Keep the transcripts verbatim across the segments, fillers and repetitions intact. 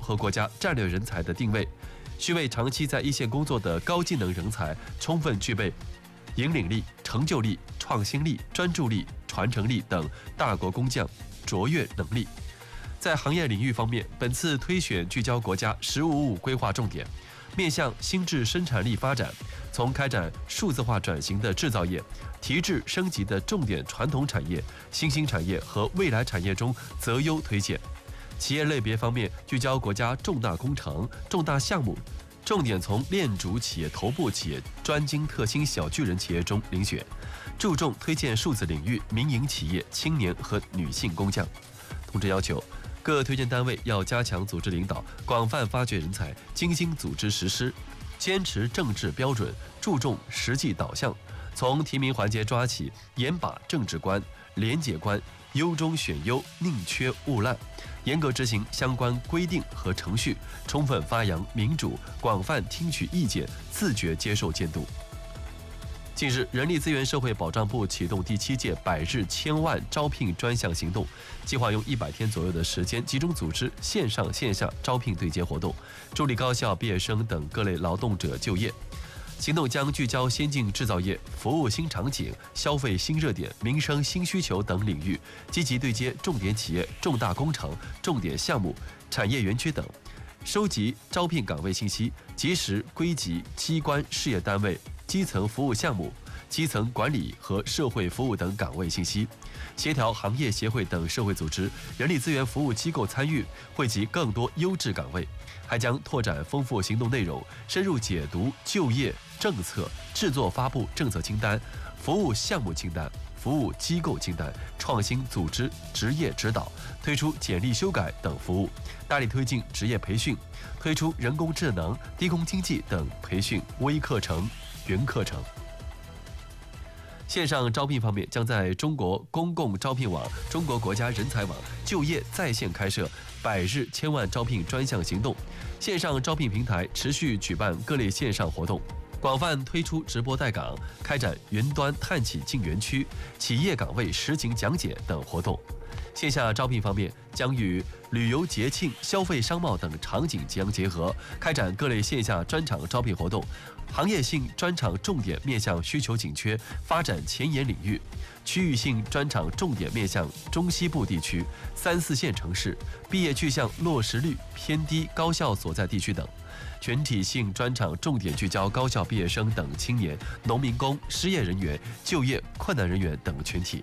和国家战略人才的定位，需为长期在一线工作的高技能人才充分具备引领力、成就力、创新力、专注力、传承力等大国工匠卓越能力。在行业领域方面，本次推选聚焦国家“十五五”规划重点，面向新质生产力发展，从开展数字化转型的制造业、提质升级的重点传统产业、新兴产业和未来产业中择优推荐。企业类别方面，聚焦国家重大工程、重大项目，重点从链主企业、头部企业、专精特新小巨人企业中遴选，注重推荐数字领域民营企业、青年和女性工匠。通知要求，各推荐单位要加强组织领导，广泛发掘人才，精心组织实施，坚持政治标准，注重实际导向。从提名环节抓起，严把政治关、廉洁关、优中选优、宁缺毋滥，严格执行相关规定和程序，充分发扬民主，广泛听取意见，自觉接受监督。近日，人力资源社会保障部启动第七届百日千万招聘专项行动，计划用一百天左右的时间，集中组织线上线下招聘对接活动，助力高校毕业生等各类劳动者就业。行动将聚焦先进制造业、服务新场景、消费新热点、民生新需求等领域，积极对接重点企业、重大工程、重点项目、产业园区等，收集招聘岗位信息，及时归集机关事业单位、基层服务项目、基层管理和社会服务等岗位信息，协调行业协会等社会组织、人力资源服务机构参与，汇集更多优质岗位。还将拓展丰富行动内容，深入解读就业政策，制作发布政策清单、服务项目清单、服务机构清单，创新组织职业指导，推出简历修改等服务，大力推进职业培训，推出人工智能、低空经济等培训微课程、云课程。线上招聘方面，将在中国公共招聘网、中国国家人才网就业在线开设百日千万招聘专项行动，线上招聘平台持续举办各类线上活动，广泛推出直播带岗、开展云端探企进园区、企业岗位实景讲解等活动。线下招聘方面，将与旅游节庆、消费商贸等场景相结合，开展各类线下专场招聘活动，行业性专场重点面向需求紧缺、发展前沿领域，区域性专场重点面向中西部地区、三四线城市，毕业去向落实率偏低高校所在地区等。全体性专场重点聚焦高校毕业生等青年、农民工、失业人员、就业困难人员等群体。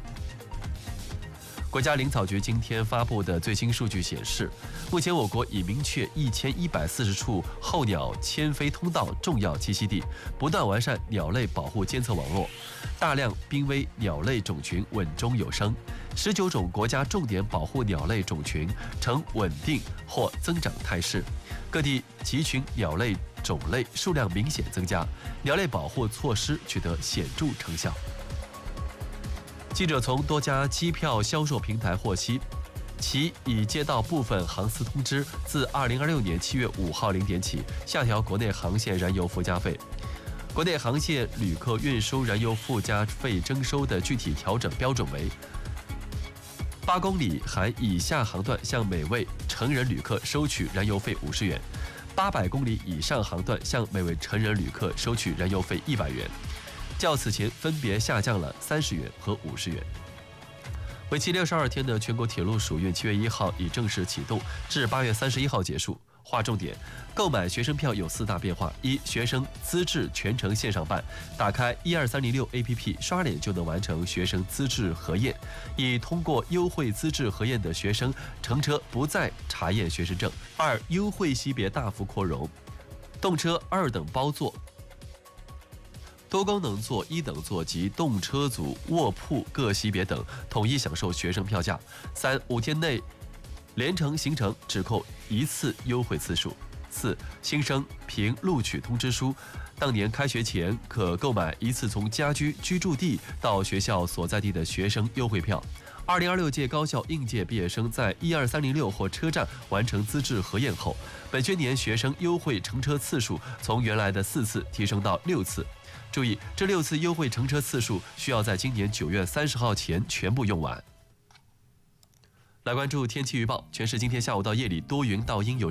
国家林草局今天发布的最新数据显示，目前我国已明确一千一百四十处候鸟迁飞通道重要栖息地，不断完善鸟类保护监测网络，大量濒危鸟类种群稳中有升，十九种国家重点保护鸟类种群呈稳定或增长态势，各地集群鸟类种类数量明显增加，鸟类保护措施取得显著成效。记者从多家机票销售平台获悉，其已接到部分航司通知，自二零二六年七月五号零点起下调国内航线燃油附加费。国内航线旅客运输燃油附加费征收的具体调整标准为：八公里含以下航段向每位成人旅客收取燃油费五十元，八百公里以上航段向每位成人旅客收取燃油费一百元。较此前分别下降了三十元和五十元。为期六十二天的全国铁路暑运七月一号已正式启动，至八月三十一号结束。划重点，购买学生票有四大变化：一、学生资质全程线上办，打开一二三零六 A P P 刷脸就能完成学生资质核验；已通过优惠资质核验的学生乘车不再查验学生证；二、优惠级别大幅扩容，动车二等包座、多功能座、一等座及动车组、卧铺各级别等统一享受学生票价。三、五天内连程行程只扣一次优惠次数。四、新生凭录取通知书，当年开学前可购买一次从家居居住地到学校所在地的学生优惠票。二零二六届高校应届毕业生在一二三零六或车站完成资质核验后，本学年学生优惠乘车次数从原来的四次提升到六次。注意，这六次优惠乘车次数需要在今年九月三十号前全部用完。来关注天气预报，全市今天下午到夜里多云到阴有